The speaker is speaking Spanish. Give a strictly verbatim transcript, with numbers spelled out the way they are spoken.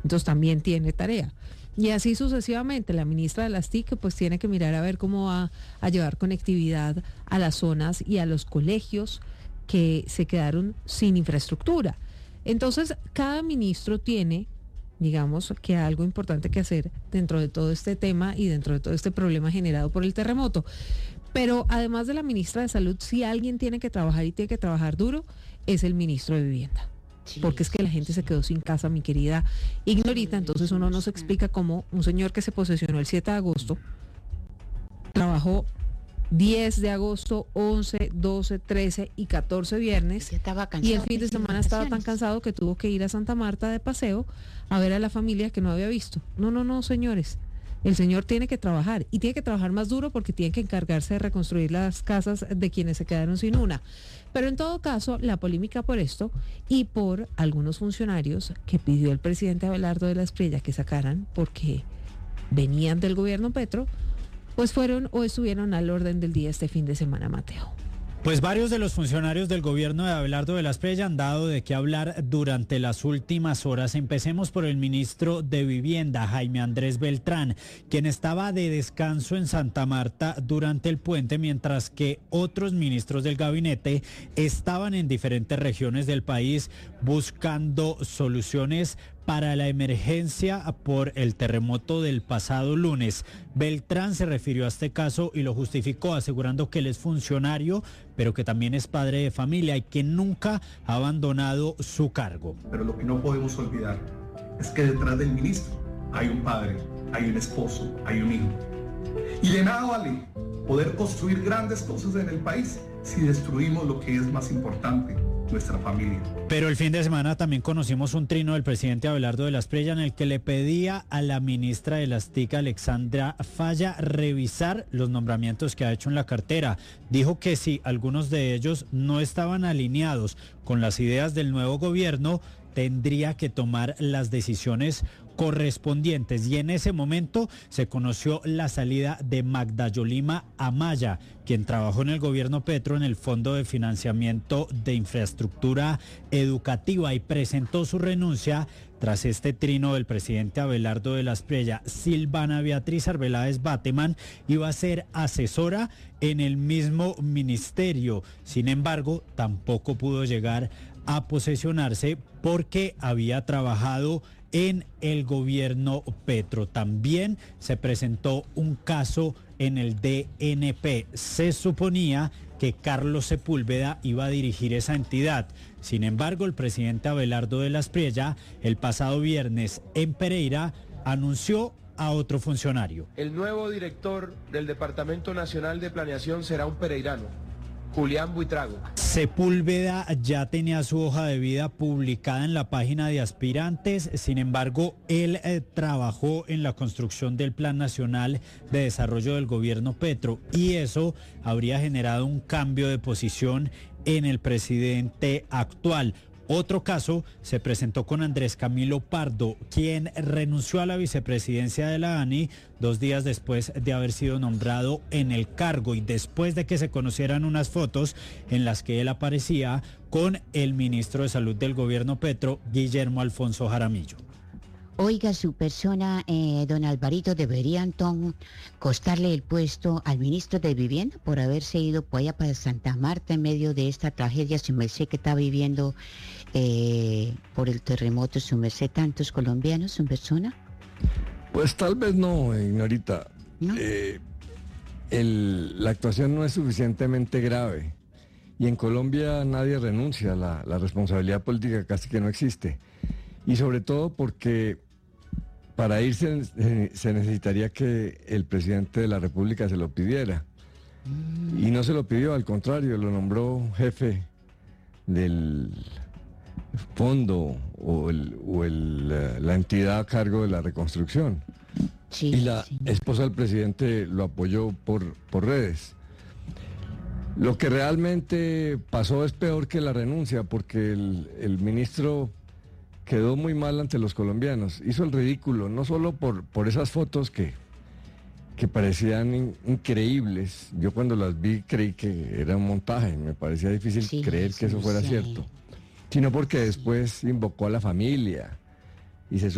Entonces también tiene tarea. Y así sucesivamente, la ministra de las T I C pues tiene que mirar a ver cómo va a llevar conectividad a las zonas y a los colegios que se quedaron sin infraestructura. Entonces, cada ministro tiene, digamos, que algo importante que hacer dentro de todo este tema y dentro de todo este problema generado por el terremoto. Pero además de la ministra de Salud, si alguien tiene que trabajar y tiene que trabajar duro, es el ministro de Vivienda. Sí, porque es que la gente se quedó sin casa, mi querida Ignorita. Entonces uno no se explica cómo un señor que se posesionó el siete de agosto trabajó diez de agosto, once, doce, trece y catorce viernes, y el fin de semana estaba tan cansado que tuvo que ir a Santa Marta de paseo a ver a la familia que no había visto. No, no, no, señores. El señor tiene que trabajar y tiene que trabajar más duro porque tiene que encargarse de reconstruir las casas de quienes se quedaron sin una. Pero en todo caso, la polémica por esto y por algunos funcionarios que pidió el presidente Abelardo de la Espriella que sacaran porque venían del gobierno Petro, pues fueron o estuvieron al orden del día este fin de semana, Mateo. Pues varios de los funcionarios del gobierno de Abelardo de la Espriella han dado de qué hablar durante las últimas horas. Empecemos por el ministro de Vivienda, Jaime Andrés Beltrán, quien estaba de descanso en Santa Marta durante el puente, mientras que otros ministros del gabinete estaban en diferentes regiones del país buscando soluciones para la emergencia por el terremoto del pasado lunes. Beltrán se refirió a este caso y lo justificó asegurando que él es funcionario, pero que también es padre de familia y que nunca ha abandonado su cargo. Pero lo que no podemos olvidar es que detrás del ministro hay un padre, hay un esposo, hay un hijo. Y de nada vale poder construir grandes cosas en el país si destruimos lo que es más importante, nuestra familia. Pero el fin de semana también conocimos un trino del presidente Abelardo de la Espriella en el que le pedía a la ministra de las T I C, Alexandra Falla, revisar los nombramientos que ha hecho en la cartera. Dijo que si algunos de ellos no estaban alineados con las ideas del nuevo gobierno, tendría que tomar las decisiones correspondientes. Y en ese momento se conoció la salida de Magda Yolima Amaya, quien trabajó en el gobierno Petro en el Fondo de Financiamiento de Infraestructura Educativa y presentó su renuncia tras este trino del presidente Abelardo de la Espriella. Silvana Beatriz Arbeláez Bateman iba a ser asesora en el mismo ministerio. Sin embargo, tampoco pudo llegar a posesionarse porque había trabajado en el gobierno Petro. También se presentó un caso en el D N P. Se suponía que Carlos Sepúlveda iba a dirigir esa entidad. Sin embargo, el presidente Abelardo de la Espriella, el pasado viernes en Pereira, anunció a otro funcionario. El nuevo director del Departamento Nacional de Planeación será un pereirano, Julián Buitrago. Sepúlveda ya tenía su hoja de vida publicada en la página de aspirantes. Sin embargo, él eh, trabajó en la construcción del Plan Nacional de Desarrollo del Gobierno Petro y eso habría generado un cambio de posición en el presidente actual. Otro caso se presentó con Andrés Camilo Pardo, quien renunció a la vicepresidencia de la ANI dos días después de haber sido nombrado en el cargo y después de que se conocieran unas fotos en las que él aparecía con el ministro de Salud del gobierno Petro, Guillermo Alfonso Jaramillo. Oiga, su persona, eh, don Alvarito, debería entonces costarle el puesto al ministro de Vivienda por haberse ido por allá para Santa Marta en medio de esta tragedia, su merced, que está viviendo eh, por el terremoto, su merced, tantos colombianos, su persona. Pues tal vez no, Ignorita. ¿No? Eh, el, la actuación no es suficientemente grave y en Colombia nadie renuncia, la, la responsabilidad política casi que no existe. Y sobre todo porque para irse eh, se necesitaría que el presidente de la República se lo pidiera. Mm. Y no se lo pidió, al contrario, lo nombró jefe del fondo o, el, o el, la, la entidad a cargo de la reconstrucción. Sí, y la sí. esposa del presidente lo apoyó por, por redes. Lo que realmente pasó es peor que la renuncia, porque el, el ministro quedó muy mal ante los colombianos, hizo el ridículo, no solo por, por esas fotos que, que parecían in, increíbles. Yo cuando las vi creí que era un montaje, me parecía difícil sí, creer sí, que eso fuera sí. cierto, sino porque después invocó a la familia y se